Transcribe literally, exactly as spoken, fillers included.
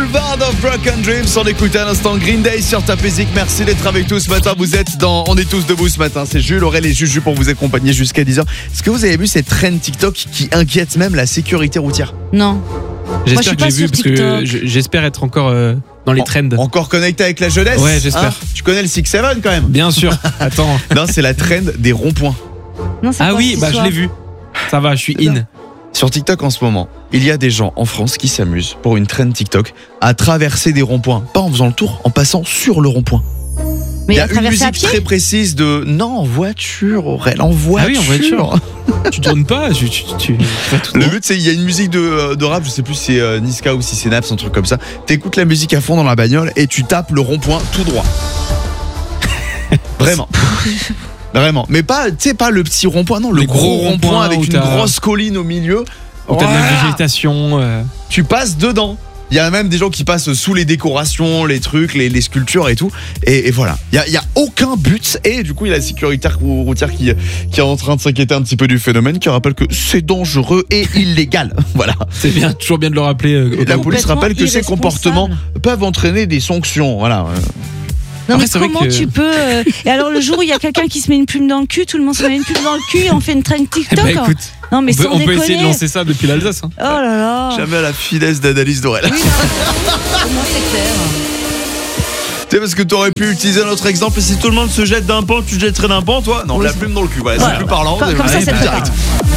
Boulevard of Broken Dreams. On écoute à l'instant Green Day sur Top Music. Merci d'être avec tous ce matin. Vous êtes dans On est tous debout ce matin. C'est Jules, Aurèle et Juju pour vous accompagner jusqu'à dix heures. Est-ce que vous avez vu cette trend TikTok qui inquiète même la sécurité routière? Non. J'espère que j'ai vu parce que j'espère être encore euh, dans les trends. En, encore connecté avec la jeunesse. Ouais, j'espère. Hein, tu connais le six sept quand même? Bien sûr. Attends. Non, c'est la trend des ronds-points. Non, ah oui, bah je l'ai vu. Ça va, je suis in. Sur TikTok en ce moment, il y a des gens en France qui s'amusent pour une trend TikTok à traverser des ronds-points, pas en faisant le tour, en passant sur le rond-point. Mais il y a une musique très précise de non en voiture, Aurèle, en voiture. Ah oui, en voiture. Tu tournes pas, tu, tu, tu, tu tout le but c'est il y a une musique de, de rap, je sais plus si c'est euh, Niska ou si c'est Naps, un truc comme ça. T'écoutes la musique à fond dans la bagnole et tu tapes le rond-point tout droit. Vraiment. Vraiment, mais pas, tu sais, pas le petit rond-point, non, le Les gros, gros rond-point ronds-points avec où une t'as- grosse colline au milieu. Où t'as de Voilà. la végétation. euh. Tu passes dedans. Il y a même des gens qui passent sous les décorations, les trucs, les, les sculptures et tout. Et, et voilà, il y a, il y a aucun but. Et du coup, il y a la sécurité routière qui, qui est en train de s'inquiéter un petit peu du phénomène, qui rappelle que c'est dangereux et illégal. Voilà. C'est bien, toujours bien de le rappeler. euh, Et la au- police rappelle que ces irresponsable. comportements peuvent entraîner des sanctions. Voilà. Non, Après, mais c'est vrai comment que- tu peux euh, Et alors, le jour où il y a quelqu'un qui se met une plume dans le cul, tout le monde se met une plume dans le cul et on fait une trend Eh TikTok. bah, écoute, non, mais on peut, sans on peut déconner. essayer de lancer ça depuis l'Alsace. Hein. Oh là là. Jamais à la finesse d'analyse d'Aurèle. Oui, non. Au moins, c'est clair. Tu sais, parce que t'aurais pu utiliser un autre exemple. Si tout le monde se jette d'un pan, tu te jetterais d'un pan, toi? Non, Oui, la c'est- plume dans le cul. Voilà, Voilà. c'est plus parlant. Comme, c'est- comme ça, allez, c'est direct. préparé.